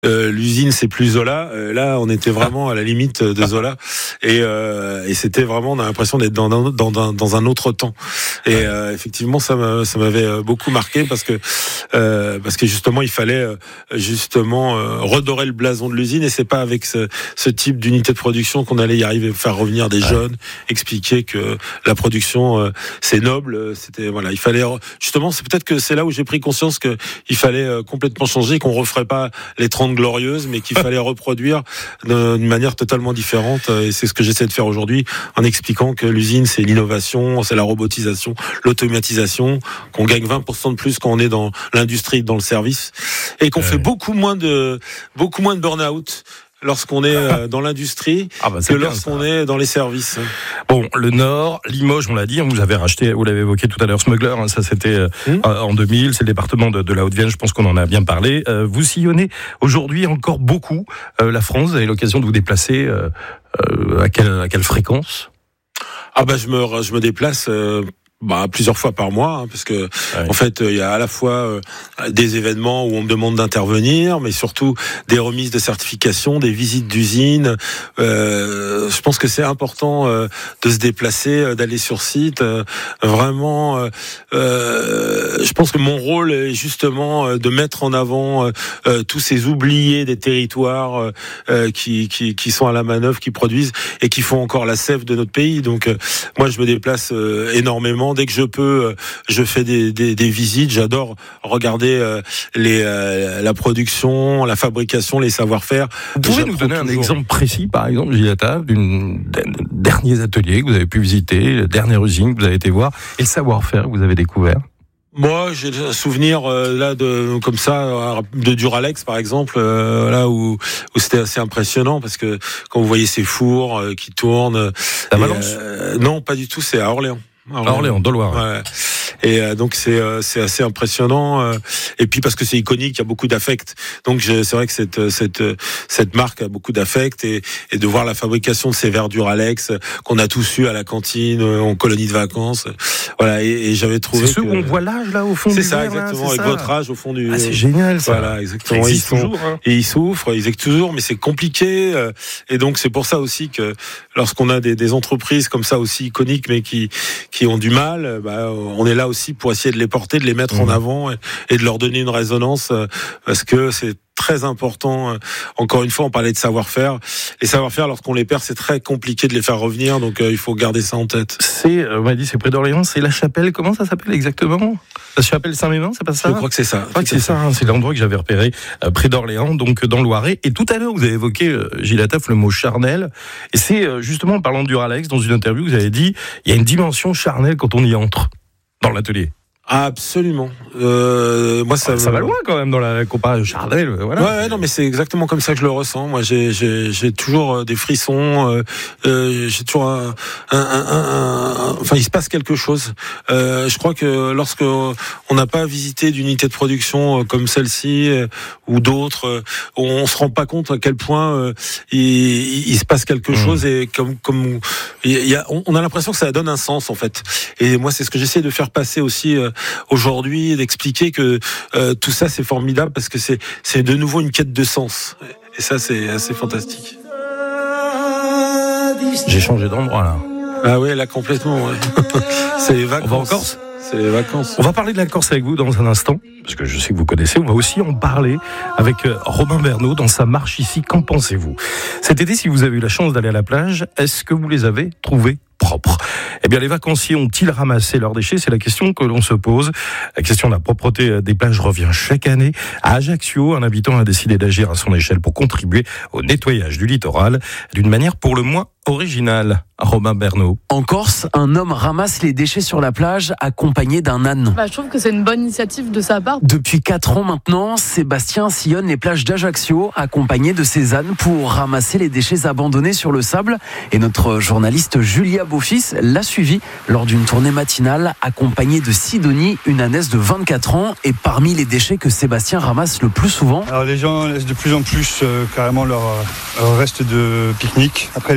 L'usine c'est plus Zola, là on était vraiment à la limite de Zola et c'était vraiment, on a l'impression d'être dans un autre temps et effectivement ça m'avait beaucoup marqué parce que justement il fallait redorer le blason de l'usine et c'est pas avec ce type d'unité de production qu'on allait y arriver, faire revenir des jeunes, expliquer que la production c'est noble, il fallait justement, c'est peut-être que c'est là où j'ai pris conscience que il fallait complètement changer, qu'on referait pas les 30 glorieuses, mais qu'il fallait reproduire d'une manière totalement différente. Et c'est ce que j'essaie de faire aujourd'hui, en expliquant que l'usine, c'est l'innovation, c'est la robotisation, l'automatisation, qu'on gagne 20% de plus quand on est dans l'industrie, dans le service, et qu'on fait beaucoup moins de burn-out lorsqu'on est dans l'industrie que lorsqu'on est dans les services. Bon, le Nord, Limoges, on l'a dit, vous l'avez évoqué tout à l'heure, Smuggler, ça c'était en 2000, c'est le département de la Haute-Vienne, je pense qu'on en a bien parlé. Vous sillonnez aujourd'hui encore beaucoup la France, vous avez l'occasion de vous déplacer à quelle fréquence ? Je me déplace plusieurs fois par mois, parce que en fait il y a à la fois des événements où on me demande d'intervenir, mais surtout des remises de certification, des visites d'usines. Je pense que c'est important de se déplacer, d'aller sur site. Vraiment, je pense que mon rôle est justement de mettre en avant tous ces oubliés des territoires qui sont à la manœuvre, qui produisent et qui font encore la sève de notre pays. Donc moi je me déplace énormément. Dès que je peux, je fais des visites. J'adore regarder la production, la fabrication, les savoir-faire. Vous pouvez nous donner un exemple précis, par exemple, Gilles Attaf, d'une derniers ateliers que vous avez pu visiter, la dernière usine que vous avez été voir, et le savoir-faire que vous avez découvert? Moi, j'ai un souvenir de Duralex par exemple, là où c'était assez impressionnant parce que quand vous voyez ces fours qui tournent. À Valence ? Non, pas du tout. C'est à Orléans. Orléans, dans le Loir. Ouais. Et donc c'est assez impressionnant. Et puis parce que c'est iconique, il y a beaucoup d'affect. Donc c'est vrai que cette marque a beaucoup d'affect et de voir la fabrication de ces verres Duralex qu'on a tous eu à la cantine, en colonie de vacances. Voilà. Et j'avais trouvé. C'est ceux qu'on voit l'âge là au fond. C'est ça, exactement. Avec votre âge au fond du. C'est génial ça. Voilà, exactement. Ils toujours. Et ils souffrent. Ils existent toujours, mais c'est compliqué. Et donc c'est pour ça aussi que lorsqu'on a des entreprises comme ça aussi iconiques, mais qui ont du mal, on est là aussi pour essayer de les porter, de les mettre en avant et de leur donner une résonance parce que c'est très important. Encore une fois, on parlait de savoir-faire. Les savoir-faire, lorsqu'on les perd, c'est très compliqué de les faire revenir, donc il faut garder ça en tête. On m'a dit, c'est près d'Orléans, c'est la Chapelle, comment ça s'appelle exactement ? La Chapelle Saint-Mémin, c'est pas ça ? Je crois que c'est ça. C'est ça, c'est l'endroit que j'avais repéré, près d'Orléans, donc dans le Loiret. Et tout à l'heure, vous avez évoqué, Gilles Attaf, le mot charnel. Et c'est justement en parlant de Duralex, dans une interview, vous avez dit, il y a une dimension charnelle quand on y entre dans l'atelier. Absolument. Moi, ça va loin quand même dans la comparaison Charnel. Voilà. Ouais, non, mais c'est exactement comme ça que je le ressens. Moi, j'ai toujours des frissons. J'ai toujours enfin, il se passe quelque chose. Je crois que lorsque on n'a pas visité d'unité de production comme celle-ci ou d'autres, on se rend pas compte à quel point il se passe quelque chose et comme on a l'impression que ça donne un sens en fait. Et moi, c'est ce que j'essaie de faire passer aussi aujourd'hui, d'expliquer que tout ça c'est formidable parce que c'est de nouveau une quête de sens et ça c'est assez fantastique. J'ai changé d'endroit là. Ah ouais, là complètement. Ouais. C'est les vacances. On va en Corse ? C'est les vacances. On va parler de la Corse avec vous dans un instant, parce que je sais que vous connaissez. On va aussi en parler avec Robin Bernot dans sa marche ici. Qu'en pensez-vous ? Cet été, si vous avez eu la chance d'aller à la plage, est-ce que vous les avez trouvés propres ? Eh bien, les vacanciers ont-ils ramassé leurs déchets ? C'est la question que l'on se pose. La question de la propreté des plages revient chaque année. À Ajaccio, un habitant a décidé d'agir à son échelle pour contribuer au nettoyage du littoral d'une manière pour le moins originale. Robin Bernot. En Corse, un homme ramasse les déchets sur la plage accompagné d'un âne. Je trouve que c'est une bonne initiative de sa part. Depuis 4 ans maintenant, Sébastien sillonne les plages d'Ajaccio accompagné de ses ânes pour ramasser les déchets abandonnés sur le sable. Et notre journaliste Julia Beaufils l'a suivi lors d'une tournée matinale accompagnée de Sidonie, une ânesse de 24 ans. Et parmi les déchets que Sébastien ramasse le plus souvent... Alors les gens laissent de plus en plus carrément leur reste de pique-nique. Après les mégots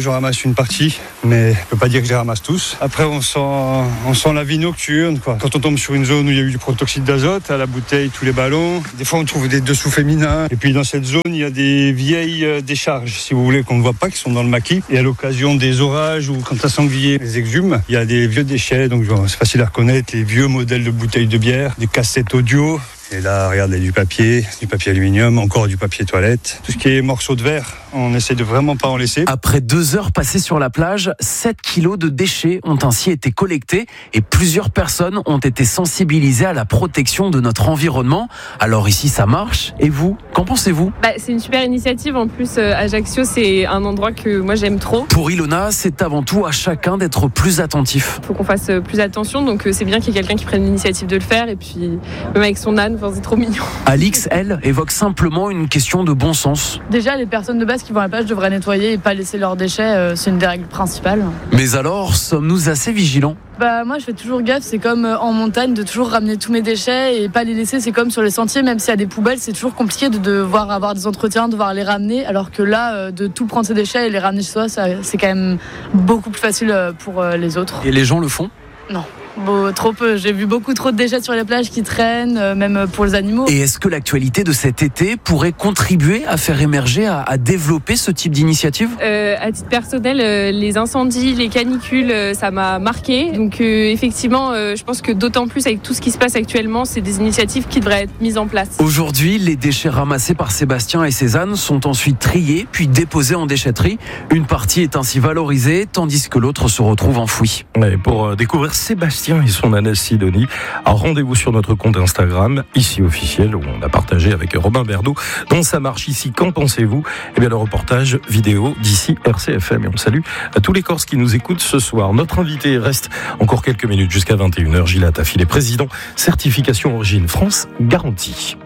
j'en ramasse une partie, mais je peux pas dire que je les ramasse tous. Après, on sent la vie nocturne, quoi. Quand on tombe sur une zone où il y a eu du protoxyde d'azote, à la bouteille, tous les ballons. Des fois, on trouve des dessous féminins. Et puis, dans cette zone, il y a des vieilles décharges, si vous voulez, qu'on ne voit pas, qui sont dans le maquis. Et à l'occasion des orages ou quand un sanglier les exhume, il y a des vieux déchets. Donc, c'est facile à reconnaître. Les vieux modèles de bouteilles de bière, des cassettes audio. Et là, regardez, du papier aluminium, encore du papier toilette. Tout ce qui est morceaux de verre, on essaie de vraiment pas en laisser. Après 2 heures passées sur la plage, 7 kilos de déchets ont ainsi été collectés et plusieurs personnes ont été sensibilisées à la protection de notre environnement. Alors ici, ça marche. Et vous, qu'en pensez-vous ? C'est une super initiative. En plus, Ajaccio, c'est un endroit que moi j'aime trop. Pour Ilona, c'est avant tout à chacun d'être plus attentif. Il faut qu'on fasse plus attention, donc c'est bien qu'il y ait quelqu'un qui prenne l'initiative de le faire. Et puis, même avec son âne, c'est trop mignon. Alix, elle, évoque simplement une question de bon sens. Déjà, les personnes de base qui vont à la plage devraient nettoyer et pas laisser leurs déchets. C'est une des règles principales. Mais alors, sommes-nous assez vigilants ? Moi, je fais toujours gaffe. C'est comme en montagne, de toujours ramener tous mes déchets et pas les laisser. C'est comme sur les sentiers, même s'il y a des poubelles, c'est toujours compliqué de devoir avoir des entretiens, de devoir les ramener. Alors que là, de tout prendre ses déchets et les ramener chez soi, c'est quand même beaucoup plus facile pour les autres. Et les gens le font ? Non. Trop peu. J'ai vu beaucoup trop de déchets sur les plages qui traînent, même pour les animaux. Et est-ce que l'actualité de cet été pourrait contribuer à faire émerger, à développer ce type d'initiative ? À titre personnel, les incendies, les canicules, ça m'a marqué. Donc effectivement, je pense que d'autant plus avec tout ce qui se passe actuellement, c'est des initiatives qui devraient être mises en place. Aujourd'hui, les déchets ramassés par Sébastien et Cézanne sont ensuite triés, puis déposés en déchetterie. Une partie est ainsi valorisée, tandis que l'autre se retrouve enfouie. Et pour découvrir Sébastien et son ânesse Sidonie, rendez-vous sur notre compte Instagram, ici officiel, où on a partagé avec Robin Bernot dans sa marche ici. Qu'en pensez-vous ? Le reportage vidéo d'ici RCFM. Et on salue à tous les Corses qui nous écoutent ce soir. Notre invité reste encore quelques minutes jusqu'à 21h. Gilles Attafil, président certification Origine France Garantie.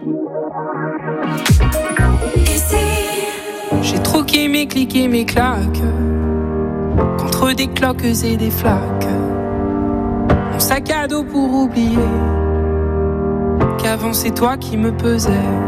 J'ai troqué mes clics et mes claques contre des cloques et des flaques. Mon sac à dos pour oublier qu'avant c'est toi qui me pesais.